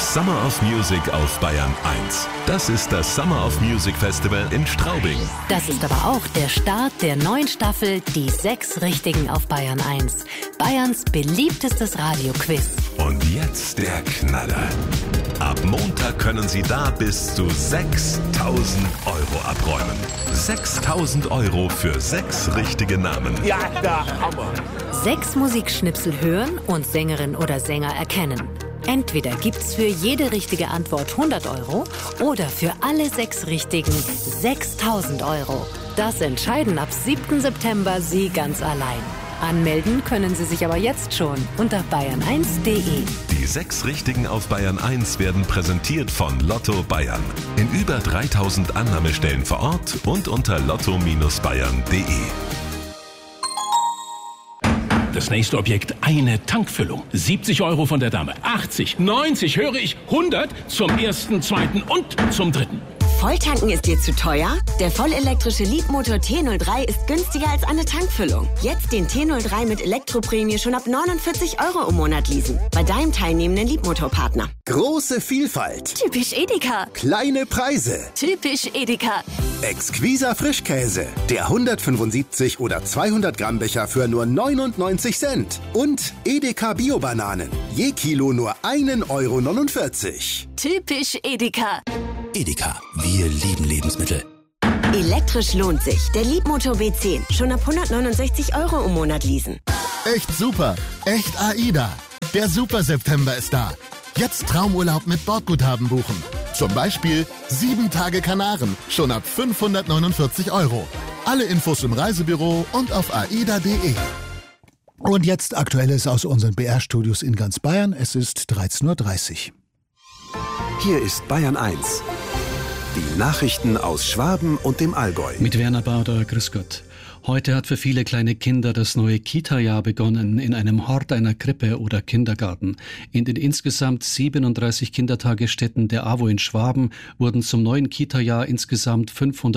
Das Summer of Music auf Bayern 1. Das ist das Summer of Music Festival in Straubing. Das ist aber auch der Start der neuen Staffel Die 6 Richtigen auf Bayern 1. Bayerns beliebtestes Radioquiz. Und jetzt der Knaller. Ab Montag können Sie da bis zu 6.000 Euro abräumen. 6.000 Euro für 6 richtige Namen. Ja, der Hammer. 6 Musikschnipsel hören und Sängerin oder Sänger erkennen. Entweder gibt's für jede richtige Antwort 100 Euro oder für alle 6 Richtigen 6.000 Euro. Das entscheiden ab 7. September Sie ganz allein. Anmelden können Sie sich aber jetzt schon unter bayern1.de. Die 6 Richtigen auf Bayern 1 werden präsentiert von Lotto Bayern. In über 3.000 Annahmestellen vor Ort und unter lotto-bayern.de. Das nächste Objekt, eine Tankfüllung. 70 Euro von der Dame. 80, 90, höre ich, 100 zum ersten, zweiten und zum dritten. Volltanken ist dir zu teuer? Der vollelektrische Leapmotor T03 ist günstiger als eine Tankfüllung. Jetzt den T03 mit Elektroprämie schon ab 49 Euro im Monat leasen. Bei deinem teilnehmenden Leapmotor-Partner. Große Vielfalt. Typisch Edeka. Kleine Preise. Typisch Edeka. Exquiser Frischkäse. Der 175 oder 200 Gramm Becher für nur 99 Cent. Und Edeka Bio-Bananen. Je Kilo nur 1,49 Euro. Typisch Edeka. Edeka, wir lieben Lebensmittel. Elektrisch lohnt sich. Der Leapmotor B10. Schon ab 169 Euro im Monat leasen. Echt super. Echt AIDA. Der Super September ist da. Jetzt Traumurlaub mit Bordguthaben buchen. Zum Beispiel 7 Tage Kanaren. Schon ab 549 Euro. Alle Infos im Reisebüro und auf aida.de. Und jetzt Aktuelles aus unseren BR-Studios in ganz Bayern. Es ist 13.30 Uhr. Hier ist Bayern 1. Die Nachrichten aus Schwaben und dem Allgäu. Mit Werner Bauder, grüß Gott. Heute hat für viele kleine Kinder das neue Kita-Jahr begonnen, in einem Hort einer Krippe oder Kindergarten. In den insgesamt 37 Kindertagesstätten der AWO in Schwaben wurden zum neuen Kita-Jahr insgesamt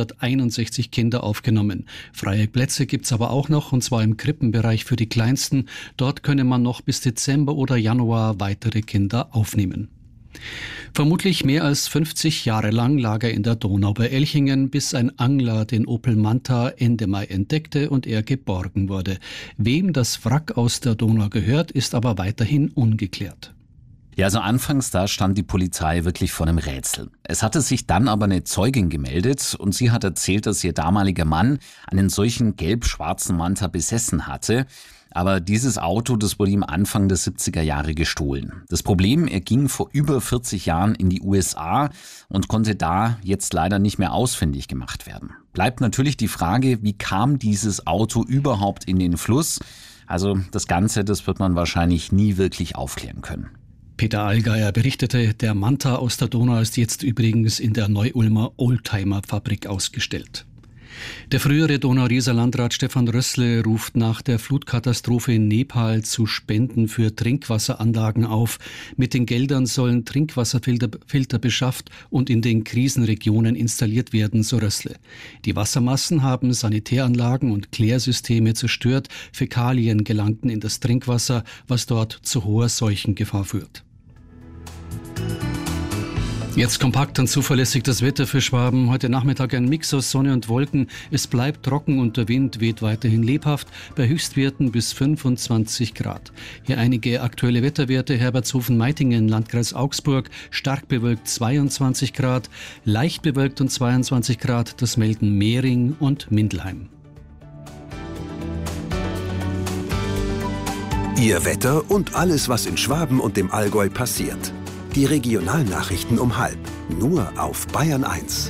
561 Kinder aufgenommen. Freie Plätze gibt's aber auch noch, und zwar im Krippenbereich für die Kleinsten. Dort könne man noch bis Dezember oder Januar weitere Kinder aufnehmen. Vermutlich mehr als 50 Jahre lang lag er in der Donau bei Elchingen, bis ein Angler den Opel Manta Ende Mai entdeckte und er geborgen wurde. Wem das Wrack aus der Donau gehört, ist aber weiterhin ungeklärt. Ja, also anfangs, da stand die Polizei wirklich vor einem Rätsel. Es hatte sich dann aber eine Zeugin gemeldet und sie hat erzählt, dass ihr damaliger Mann einen solchen gelb-schwarzen Manta besessen hatte. Aber dieses Auto, das wurde ihm Anfang der 70er Jahre gestohlen. Das Problem, er ging vor über 40 Jahren in die USA und konnte da jetzt leider nicht mehr ausfindig gemacht werden. Bleibt natürlich die Frage, wie kam dieses Auto überhaupt in den Fluss? Also das Ganze, das wird man wahrscheinlich nie wirklich aufklären können. Peter Allgeier berichtete, der Manta aus der Donau ist jetzt übrigens in der Neu-Ulmer Oldtimer-Fabrik ausgestellt. Der frühere Donau-Rieser-Landrat Stefan Rössle ruft nach der Flutkatastrophe in Nepal zu Spenden für Trinkwasseranlagen auf. Mit den Geldern sollen Trinkwasserfilter beschafft und in den Krisenregionen installiert werden, so Rössle. Die Wassermassen haben Sanitäranlagen und Klärsysteme zerstört. Fäkalien gelangten in das Trinkwasser, was dort zu hoher Seuchengefahr führt. Jetzt kompakt und zuverlässig das Wetter für Schwaben. Heute Nachmittag ein Mix aus Sonne und Wolken. Es bleibt trocken und der Wind weht weiterhin lebhaft bei Höchstwerten bis 25 Grad. Hier einige aktuelle Wetterwerte. Herbertshofen-Meitingen, Landkreis Augsburg, stark bewölkt 22 Grad, leicht bewölkt und 22 Grad. Das melden Mehring und Mindelheim. Ihr Wetter und alles, was in Schwaben und dem Allgäu passiert. Die Regionalnachrichten um 12:30, nur auf Bayern 1.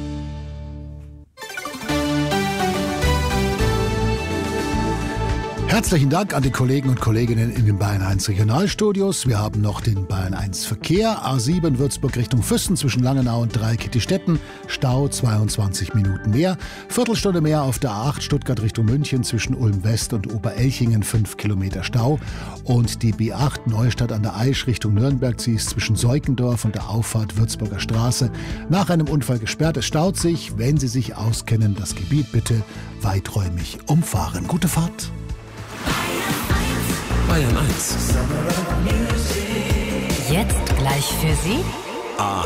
Herzlichen Dank an die Kollegen und Kolleginnen in den Bayern 1 Regionalstudios. Wir haben noch den Bayern 1 Verkehr. A7 Würzburg Richtung Füssen zwischen Langenau und Dreikitti-Stetten. Stau 22 Minuten mehr. Viertelstunde mehr auf der A8 Stuttgart Richtung München zwischen Ulm West und Oberelchingen 5 Kilometer Stau. Und die B8 Neustadt an der Aisch Richtung Nürnberg. Sie ist zwischen Seukendorf und der Auffahrt Würzburger Straße nach einem Unfall gesperrt. Es staut sich. Wenn Sie sich auskennen, das Gebiet bitte weiträumig umfahren. Gute Fahrt. Bayern 1. Jetzt Gleich für Sie? Aha.